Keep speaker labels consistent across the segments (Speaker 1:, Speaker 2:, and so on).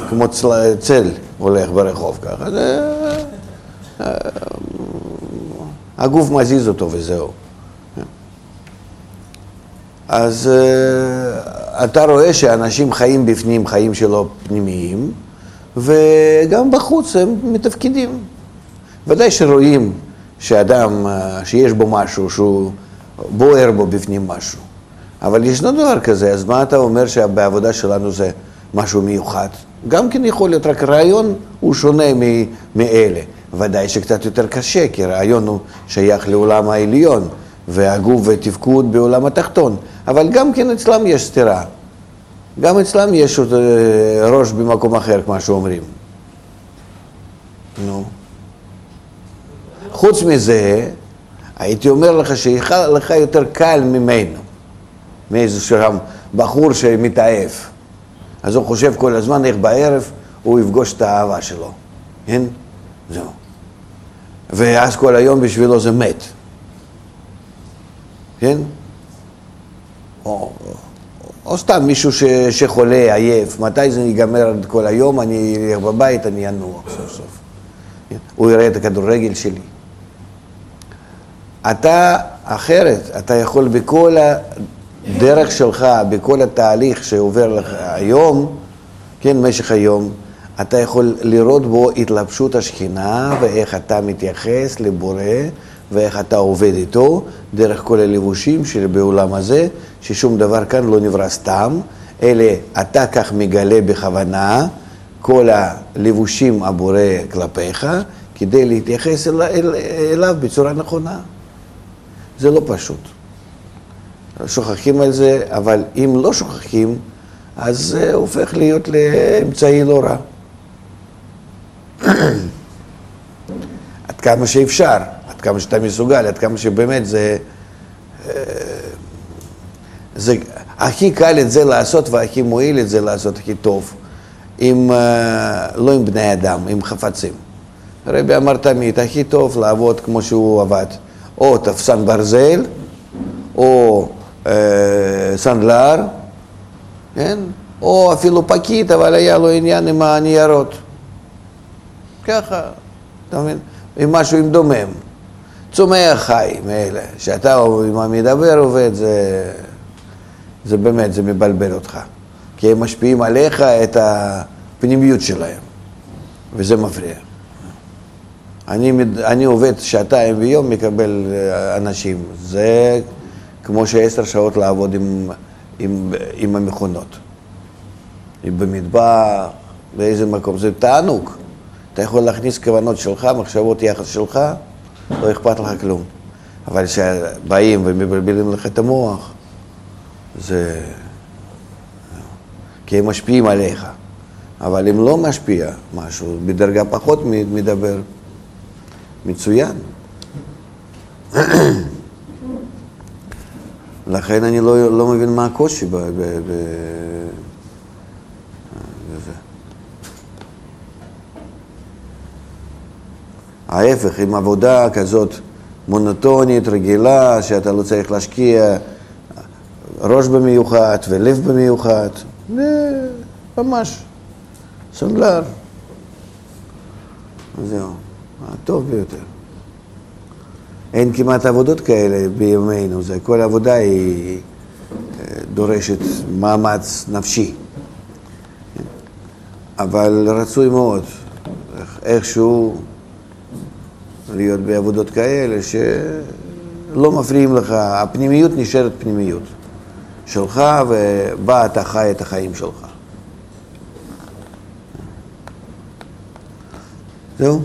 Speaker 1: כמו צל הולך ברחוב ככה, הגוף מזיז אותו וזהו. אז אתה רואה שאנשים חיים בפנים, חיים שלו פנימיים, וגם בחוץ הם מתפקידים. ודאי שרואים שאדם, שיש בו משהו, שהוא בוער בו בפנים משהו. אבל ישנו דבר כזה, אז מה אתה אומר שבעבודה שלנו זה משהו מיוחד? גם כן יכול להיות, רק רעיון הוא שונה מאלה. ודאי שקצת יותר קשה, כי רעיון הוא שייך לעולם העליון, והגוף ותפקוד בעולם התחתון. אבל גם כן אצלם יש סתירה. גם אצלם יש ראש במקום אחר, כמו שאומרים. נו. חוץ מזה, הייתי אומר לך שלך יותר קל ממנו. מאיזשהו בחור שמתעף. אז הוא חושב כל הזמן איך בערב הוא יפגוש את האהבה שלו. כן? זהו. ואז כל היום בשבילו זה מת. כן? או סתם מישהו שחולה, עייף. מתי זה ייגמר כל היום? אני אלך בבית, אני אנוח סוף סוף. הוא יראה את הכדורגל שלי. אתה אחרת, אתה יכול בכל הדרך שלך, בכל התהליך שעובר לך היום, כן, במשך היום, אתה יכול לראות בו התלבשות השכינה ואיך אתה מתייחס לבורא ואיך אתה עובד איתו דרך כל הלבושים שבעולם הזה, ששום דבר כאן לא נברא סתם, אלא אתה כך מגלה בכוונה כל הלבושים הבורא כלפיך, כדי להתייחס אליו בצורה נכונה. זה לא פשוט. שוכחים על זה, אבל אם לא שוכחים, אז זה הופך להיות לאמצעי לא רע. עד כמה שאפשר, עד כמה שאתה מסוגל, עד כמה שבאמת זה הכי קל את זה לעשות והכי מועיל את זה לעשות הכי טוב, לא עם בני אדם, עם חפצים. הרבי אמר תמיד, הכי טוב לעבוד כמו שהוא עבד, או תפסן ברזל, או סנדלר, כן? או אפילו פקיד, אבל היה לו עניין עם הניירות. ככה, אתה מבין? עם משהו עם דומם. צומח חי מאלה, שאתה עם המדבר עובד, זה באמת, זה מבלבל אותך. כי הם משפיעים עליך את הפנימיות שלהם, וזה מפריע. אני עובד שעתיים ביום, מקבל אנשים. זה כמו ש10 שעות לעבוד עם המכונות. במטבח, באיזה מקום. זה תענוג. אתה יכול להכניס כוונות שלך, מחשבות יחס שלך, לא אכפת לך כלום. אבל כשבאים ומבלבלים לך את המוח, זה... כי הם משפיעים עליך. אבל אם לא משפיע משהו, בדרגה פחות מדבר, מצוין. לכן אני לא מבין מה הקושי בזה. ההפך, עם עבודה כזאת מונוטונית, רגילה, שאתה לא צריך להשקיע ראש במיוחד ולב במיוחד, ממש סנדלר. זהו, הטוב ביותר. אין כמעט עבודות כאלה בימינו, כל עבודה היא דורשת מאמץ נפשי. אבל רצוי מאוד, איכשהו להיות בעבודות כאלה שלא מפריעים לך, הפנימיות נשארת פנימיות שלך ובה אתה חי את החיים שלך. זהו?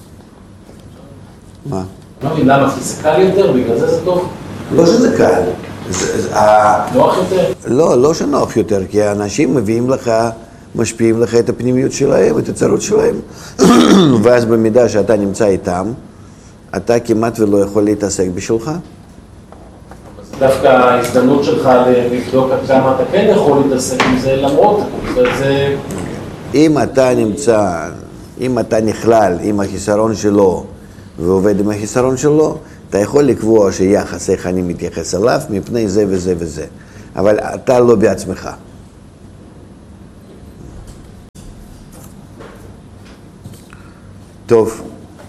Speaker 1: מה?
Speaker 2: למה? כי זה קל יותר, בגלל זה זה טוב?
Speaker 1: לא שזה קל.
Speaker 2: נוח יותר?
Speaker 1: לא שנוח יותר, כי האנשים מביאים לך, משפיעים לך את הפנימיות שלהם, את הצרות שלהם, ואז במידה שאתה נמצא איתם, אתה כמעט ולא יכול להתעסק בשבילך.
Speaker 2: דווקא ההזדמנות שלך לבדוק עד כמה אתה כן יכול להתעסק עם זה למרות, זה...
Speaker 1: אם אתה נכלל עם החיסרון שלו ועובד עם החיסרון שלו, אתה יכול לקבוע שיחס איך אני מתייחס אליו מפני זה וזה וזה. אבל אתה לא בעצמך. טוב.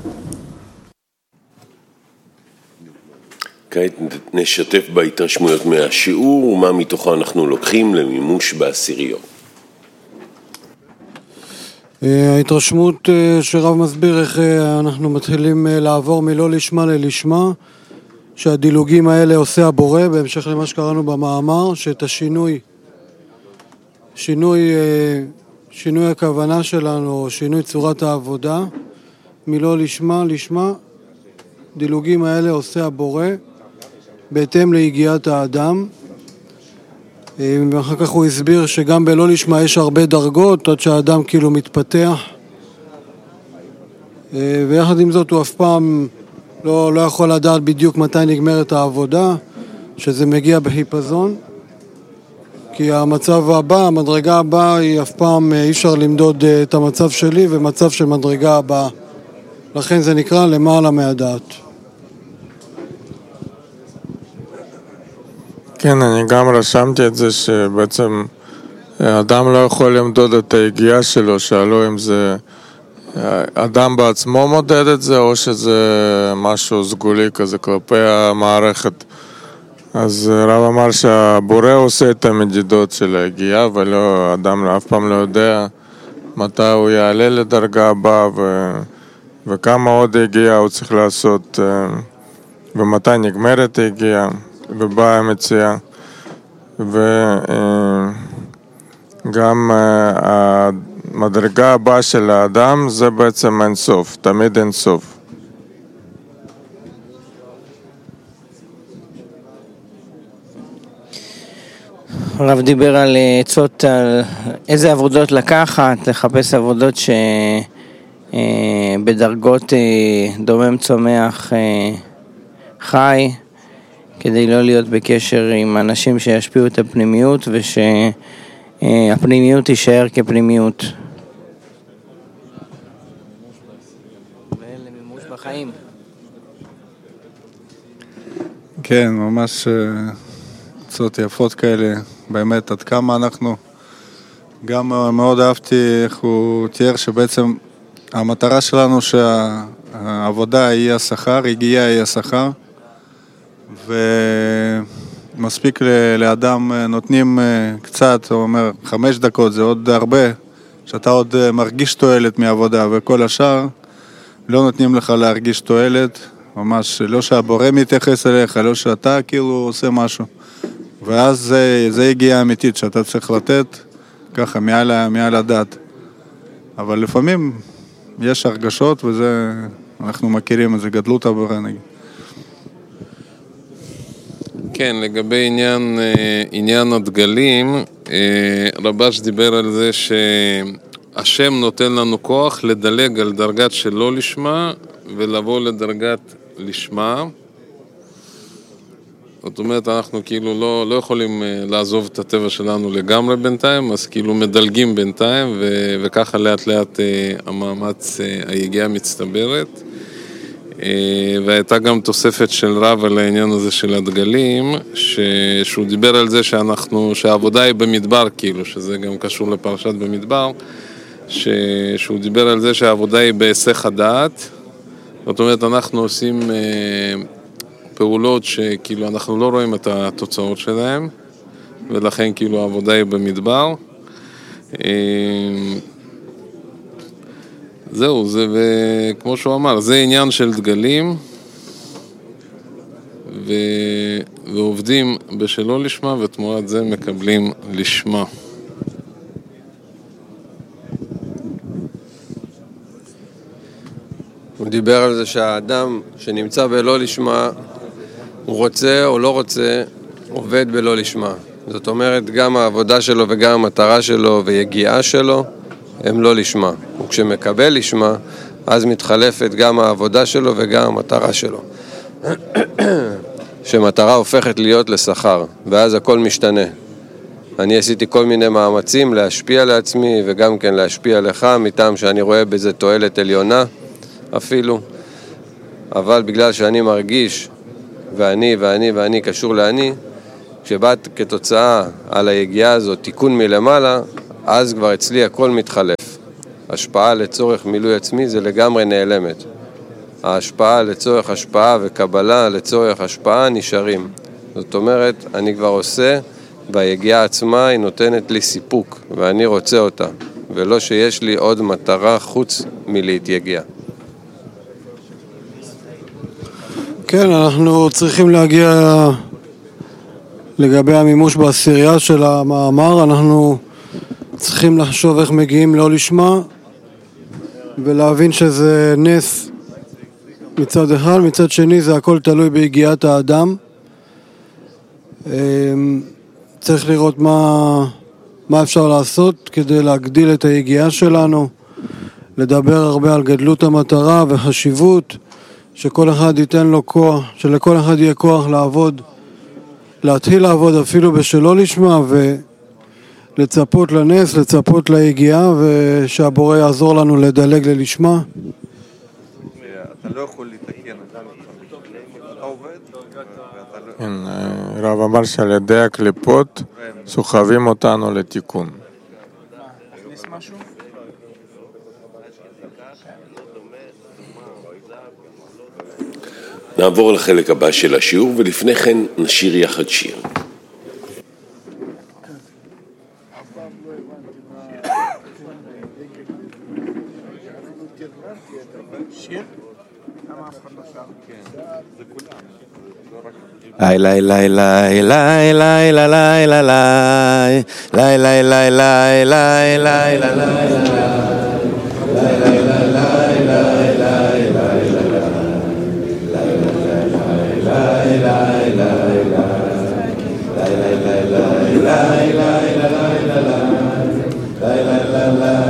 Speaker 3: כעת נשתף בהתרשמויות מהשיעור ומה מתוכו אנחנו לוקחים למימוש בעשיריות.
Speaker 4: ההתרשמות שרב מסביר איך אנחנו מתחילים לעבור מלא לשמה ללשמה, שהדילוגים האלה עושה הבורא, בהמשך למה שקראנו במאמר, שאת שינוי הכוונה שלנו, שינוי צורת העבודה, מלא לשמה לשמה, דילוגים האלה עושה הבורא, בהתאם להגיעת האדם. ואחר כך הוא הסביר שגם בלא לשמה יש הרבה דרגות, עד שהאדם כאילו מתפתח. ויחד עם זאת הוא אף פעם לא יכול לדעת בדיוק מתי נגמרת העבודה, שזה מגיע בחיפזון. כי המצב הבא, המדרגה הבאה, היא אף פעם אי אפשר למדוד את המצב שלי ומצב של מדרגה הבאה. לכן זה נקרא למעלה מהדעת.
Speaker 5: כן, אני גם רשמתי את זה שבעצם אדם לא יכול למדוד את היגיעה שלו, שאלו אם זה אדם בעצמו מודד את זה או שזה משהו סגולי כזה כלפי המערכת. אז רב אמר שהבורא עושה את המדידות של היגיעה, אבל אדם אף פעם לא יודע מתי הוא יעלה לדרגה הבאה וכמה עוד היגיעה הוא צריך לעשות ומתי נגמרת היגיעה ובאה המציאה. וגם המדרגה הבאה של האדם זה בעצם אין סוף, תמיד אין סוף.
Speaker 6: הרב דיבר על עצות, על איזה עבודות לקחת, לחפש עבודות שבדרגות דומם צומח חי, כדי לא להיות בקשר עם אנשים שישפיעו את הפנימיות ושהפנימיות תישאר כפנימיות. ולמימוש בחיים.
Speaker 7: כן, ממש עצות יפות כאלה, באמת עד כמה אנחנו, גם מאוד אהבתי איך הוא תיאר שבעצם המטרה שלנו שהעבודה היא השכר, הגיעה היא השכר, ומספיק לאדם נותנים קצת, הוא אומר 5 דקות זה עוד הרבה, שאתה עוד מרגיש תועלת מהעבודה, וכל השאר לא נותנים לך להרגיש תועלת, ממש לא שהבורא מתייחס אליך, לא שאתה כאילו עושה משהו. ואז זה הגיעה אמיתית שאתה צריך לתת ככה מעל הדעת. אבל לפעמים יש הרגשות וזה, אנחנו מכירים את זה, גדלות הבורא נגיד.
Speaker 8: כן, לגבי עניין הדגלים, רבש דיבר על זה שהשם נותן לנו כוח לדלג על דרגת שלא לשמה ולבוא לדרגת לשמה. זאת אומרת, אנחנו כאילו לא יכולים לעזוב את הטבע שלנו לגמרי בינתיים, אז כאילו מדלגים בינתיים, וככה לאט לאט המאמץ, היגיעה מצטברת. והייתה גם תוספת של רב על העניין הזה של הדגלים, שהוא דיבר על זה שהעבודה היא במדבר, כאילו, שזה גם קשור לפרשת במדבר, שהוא דיבר על זה שהעבודה היא בהיסח הדעת. זאת אומרת, אנחנו עושים פעולות שכאילו אנחנו לא רואים את התוצאות שלהם, ולכן כאילו העבודה היא במדבר. זהו, זה, וכמו שהוא אמר, זה עניין של דגלים, ועובדים בשלא לשמה, ותמורת זה מקבלים לשמה.
Speaker 9: הוא דיבר על זה שהאדם שנמצא בלא לשמה, הוא רוצה או לא רוצה, עובד בלא לשמה. זאת אומרת, גם העבודה שלו וגם המטרה שלו ויגיעה שלו, הם לא לשמה. וכשמקבל לשמה, אז מתחלפת גם העבודה שלו וגם המטרה שלו. שמטרה הופכת להיות לשכר, ואז הכל משתנה. אני עשיתי כל מיני מאמצים להשפיע לעצמי וגם כן להשפיע לך, מטעם שאני רואה בזה תועלת עליונה אפילו. אבל בגלל שאני מרגיש ואני קשור לאני, כשבאת כתוצאה על היגיעה הזאת תיקון מלמעלה, אז כבר אצלי הכל מתחלף. השפעה לצורך מילוי עצמי זה לגמרי נעלמת. ההשפעה לצורך השפעה וקבלה לצורך השפעה נשארים. זאת אומרת, אני כבר עושה, והיגיעה עצמה היא נותנת לי סיפוק, ואני רוצה אותה, ולא שיש לי עוד מטרה חוץ מלהתייגיע.
Speaker 4: כן, אנחנו צריכים להגיע לגבי המימוש בעשירייה של המאמר, אנחנו צריכים לחשוב איך מגיעים לא לשמה, ולהבין שזה נס מצד אחד, מצד שני זה הכל תלוי בהגיעת האדם. צריך לראות מה אפשר לעשות כדי להגדיל את היגיעה שלנו, לדבר הרבה על גדלות המטרה וחשיבות, שכל אחד ייתן לו כוח, שלכל אחד יהיה כוח לעבוד, להתחיל לעבוד אפילו בשלא לשמה, ולצפות לנס, לצפות ליגיעה, ושהבורא יעזור לנו לדלג ללשמה.
Speaker 7: אתה לא יכול לתקן, אתה עובד,
Speaker 5: כן, רב אמר שעל ידי הקליפות סוחבים אותנו לתיקון.
Speaker 3: נעבור לחלק הבא של השיעור, ולפני כן נשיר יחד שיר.
Speaker 10: Lai lai lai lai lai lai lai lai lai lai lai lai lai lai lai lai lai lai